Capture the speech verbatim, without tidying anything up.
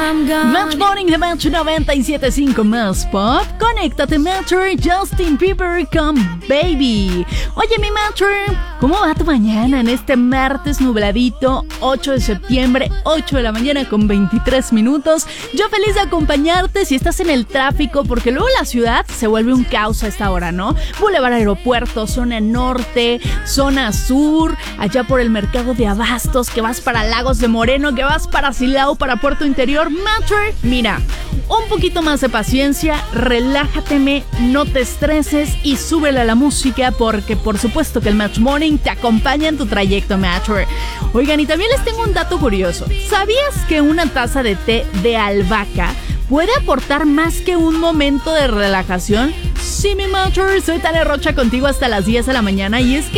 Match Morning de Match noventa y siete punto cinco más pop. Conéctate, Matcher. Justin Bieber con Baby. Oye, mi Matcher, ¿cómo va tu mañana en este martes nubladito, ocho de septiembre, ocho de la mañana con veintitrés minutos? Yo feliz de acompañarte si estás en el tráfico, porque luego la ciudad se vuelve un caos a esta hora, ¿no? Boulevard Aeropuerto, zona norte, zona sur, allá por el mercado de abastos, que vas para Lagos de Moreno, que vas para Silao, para Puerto Interior. Matcher, mira, un poquito más de paciencia, relájateme, no te estreses y súbele a la música, porque por supuesto que el Match Morning te acompaña en tu trayecto, Matcher. Oigan, y también les tengo un dato curioso. ¿Sabías que una taza de té de albahaca puede aportar más que un momento de relajación? Sí, mi Matcher, soy Tania Rocha contigo hasta las diez de la mañana, y es que